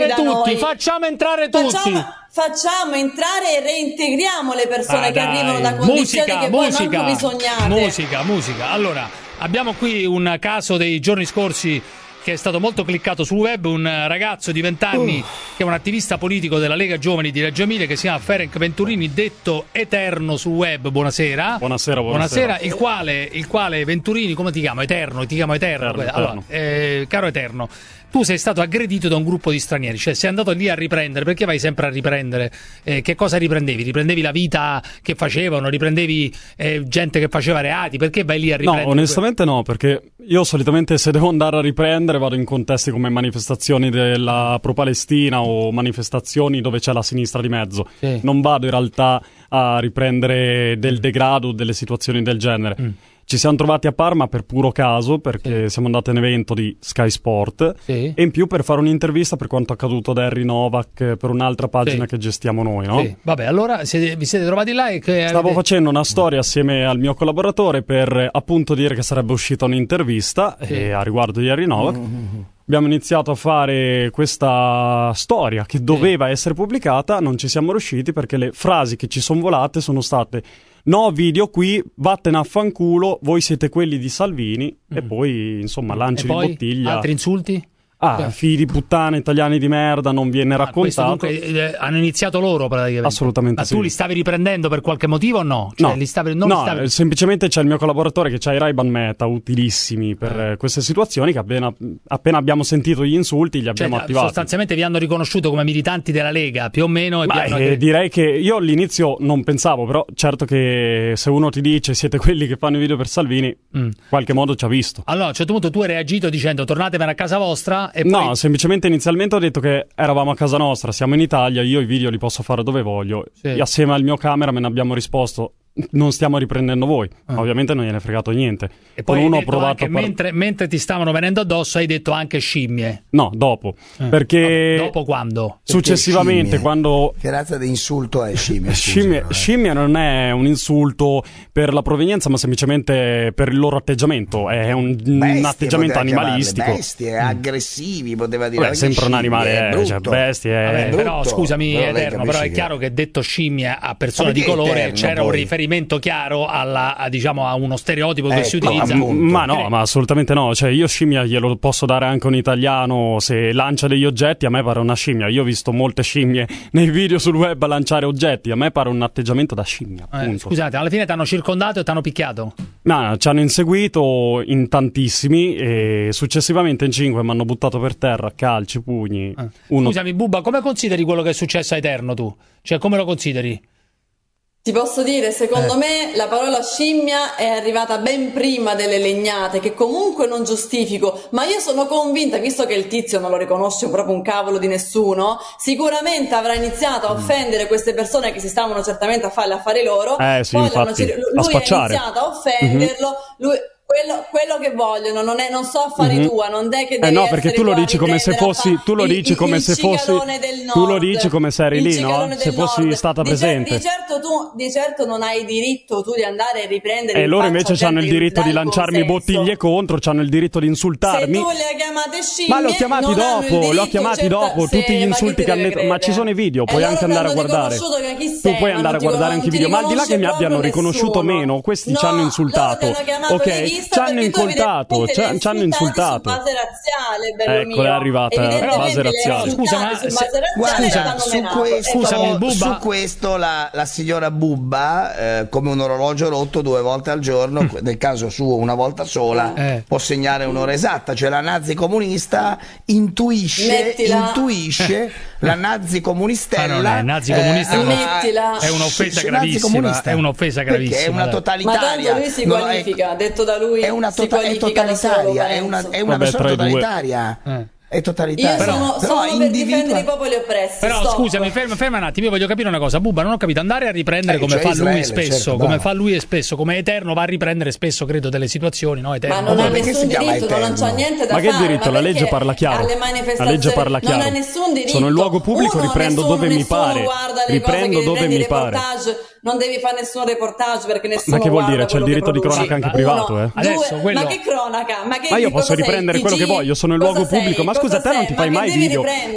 entrare tutti, noi. facciamo entrare tutti. Facciamo entrare e reintegriamo le persone che arrivano da condizioni che voi manco bisognate. Musica. Allora, abbiamo qui un caso dei giorni scorsi che è stato molto cliccato sul web, un ragazzo di 20 anni che è un attivista politico della Lega Giovani di Reggio Emilia, che si chiama Ferenc Venturini, detto Eterno sul web. Buonasera. Buonasera. Il quale Venturini, come ti chiamo? Eterno. Allora, caro Eterno, tu sei stato aggredito da un gruppo di stranieri, cioè sei andato lì a riprendere. Perché vai sempre a riprendere? Che cosa riprendevi? Riprendevi la vita che facevano? Riprendevi gente che faceva reati? Perché vai lì a riprendere? No, onestamente no, perché io solitamente se devo andare a riprendere vado in contesti come manifestazioni della pro-Palestina o manifestazioni dove c'è la sinistra di mezzo. Sì. Non vado in realtà a riprendere del degrado, delle situazioni del genere. Ci siamo trovati a Parma per puro caso, perché siamo andati a un evento di Sky Sport e in più per fare un'intervista per quanto accaduto da Harry Novak per un'altra pagina che gestiamo noi, no? Sì. Vabbè, allora vi siete trovati là e che stavo facendo una storia assieme al mio collaboratore per appunto dire che sarebbe uscita un'intervista a riguardo di Harry Novak. Abbiamo iniziato a fare questa storia che doveva essere pubblicata, non ci siamo riusciti perché le frasi che ci sono volate sono state: no video qui, vattene a fanculo, voi siete quelli di Salvini, e poi insomma lanci di bottiglia. Altri insulti? Figli di puttana, italiani di merda, non viene raccontato. Dunque, hanno iniziato loro praticamente. Assolutamente. Ma tu li stavi riprendendo per qualche motivo o no? Cioè, semplicemente c'è il mio collaboratore che c'ha i Ray-Ban Meta utilissimi per queste situazioni, che appena abbiamo sentito gli insulti li abbiamo attivati. Sostanzialmente vi hanno riconosciuto come militanti della Lega, più o meno. Direi che io all'inizio non pensavo, però certo che se uno ti dice siete quelli che fanno i video per Salvini, in qualche modo ci ha visto. Allora a un certo punto tu hai reagito dicendo tornatevene a casa vostra. E no, poi... semplicemente inizialmente ho detto che eravamo a casa nostra, siamo in Italia, io i video li posso fare dove voglio. E assieme al mio cameraman abbiamo risposto: non stiamo riprendendo voi. Ovviamente non gliene è fregato niente. E poi uno provato mentre ti stavano venendo addosso hai detto anche scimmie. No, dopo. Perché dopo quando? Successivamente quando... Che razza di insulto è scimmia? Scimmia non è un insulto per la provenienza, ma semplicemente per il loro atteggiamento. È un atteggiamento animalistico. Bestie, aggressivi, poteva dire. Beh, sempre un animale, cioè bestie. Vabbè, però scusami Eterno, però è chiaro che detto scimmia a persone di colore c'era un riferimento chiaro diciamo a uno stereotipo che si utilizza. Ma no, ma assolutamente no. Cioè io scimmia glielo posso dare anche a un italiano se lancia degli oggetti, a me pare una scimmia. Io ho visto molte scimmie nei video sul web lanciare oggetti, a me pare un atteggiamento da scimmia. Scusate, alla fine ti hanno circondato e ti hanno picchiato? No, ci hanno inseguito in tantissimi e successivamente in 5 mi hanno buttato per terra, calci, pugni. Scusami Bubba, come consideri quello che è successo a Eterno tu? Cioè come lo consideri? Ti posso dire, secondo me la parola scimmia è arrivata ben prima delle legnate, che comunque non giustifico, ma io sono convinta, visto che il tizio non lo riconosce proprio un cavolo di nessuno, sicuramente avrà iniziato a offendere queste persone che si stavano certamente a fare gli affari loro, sì, poi infatti, lui ha iniziato a offenderlo, quello che vogliono non so affari tua, non è che devi no, perché tu lo dici come se fossi tu lo dici come se fossi tu lo dici come se eri lì, no? Se fossi stata presente. Di certo non hai diritto tu di andare a riprendere e loro invece hanno il diritto di lanciarmi bottiglie contro, hanno il diritto di insultarmi. Se tu li hai chiamate scimmie, ma li ho chiamati dopo tutti gli insulti che hanno detto, ma ci sono i video, puoi anche andare a guardare. Tu puoi andare a guardare anche i video, ma al di là che mi abbiano riconosciuto meno, questi ci hanno insultato. Ok? Ci hanno insultato, ci hanno insultato. Base razziale, ecco, è arrivata base razziale. Scusami, Bubba. Su questo la signora Bubba, come un orologio rotto 2 volte al giorno, nel caso suo una volta sola, può segnare un'ora esatta. Cioè la nazi comunista intuisce la nazi comunistella. Nazi comunista è un'offesa gravissima. È un'offesa gravissima. Perché è una totalitaria. Ma tanto lui si qualifica, detto da lui, è una totalitaria, è una persona totalitaria. È totalitaria. Io sono per difendere i popoli oppressi. Però scusami, ferma un attimo, io voglio capire una cosa. Bubba, non ho capito, andare a riprendere come fa lui spesso, come fa lui spesso, come Eterno va a riprendere spesso, credo, delle situazioni, no? Eterno. Ma non ha nessun diritto, non c'ha niente da fare. Ma che diritto? La legge parla chiaro. La legge parla chiaro. Non ha nessun diritto. Sono in luogo pubblico, riprendo dove mi pare. Riprendo dove mi pare. Non devi fare nessun reportage perché nessuno. Ma che vuol dire? C'è il diritto di cronaca anche privato, eh? Ma che cronaca? Ma io posso riprendere quello che voglio, sono in luogo pubblico. Ma scusa, te non ti fai mai video